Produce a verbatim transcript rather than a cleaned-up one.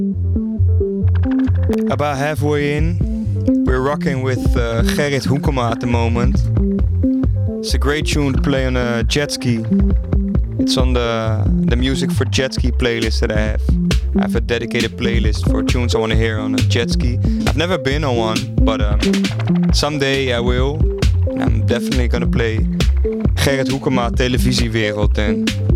About halfway in, we're rocking with uh, Gerrit Hoekema at the moment. It's a great tune to play on a jet ski. It's on the the music for jet ski playlist that I have. I have a dedicated playlist for tunes I want to hear on a jet ski. I've never been on one, but um, someday I will. And I'm definitely gonna play Gerrit Hoekema televisiewereld. En